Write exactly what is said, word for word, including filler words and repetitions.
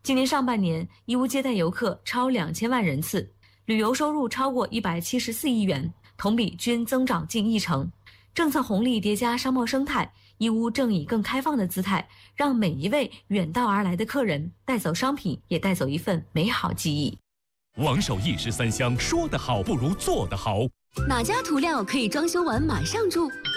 今年上半年，义乌接待游客超两千万人次，旅游收入超过一百七十四亿元，同比均增长近一成。政策红利叠加商贸生态，义乌正以更开放的姿态，让每一位远道而来的客人带走商品，也带走一份美好记忆。 王守一石三香，说得好不如做得好。 哪家涂料可以装修完马上住？